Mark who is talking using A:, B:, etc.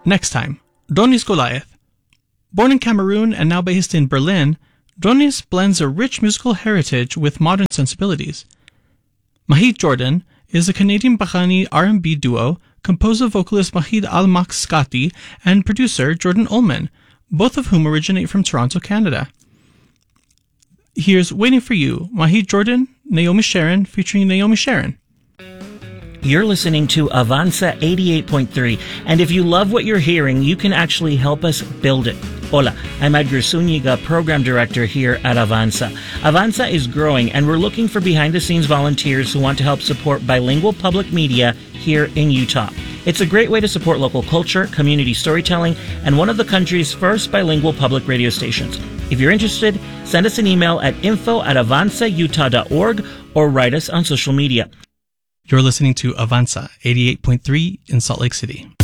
A: Next time, Donis Goliath. Born in Cameroon and now based in Berlin, Donis blends a rich musical heritage with modern sensibilities. Mahid Jordan is a Canadian Bahani R&B duo composed of vocalist Mahid Al-Makskati and producer Jordan Ullman, both of whom originate from Toronto, Canada. Here's Waiting for You, Mahid Jordan, Naomi Sharon featuring Naomi Sharon.
B: You're listening to Avanza 88.3, and if you love what you're hearing, you can actually help us build it. Hola, I'm Edgar Zuniga, Program Director here at Avanza. Avanza is growing, and we're looking for behind-the-scenes volunteers who want to help support bilingual public media here in Utah. It's a great way to support local culture, community storytelling, and one of the country's first bilingual public radio stations. If you're interested, send us an email at info@avanzautah.org or write us on social media.
A: You're listening to Avanza 88.3 in Salt Lake City.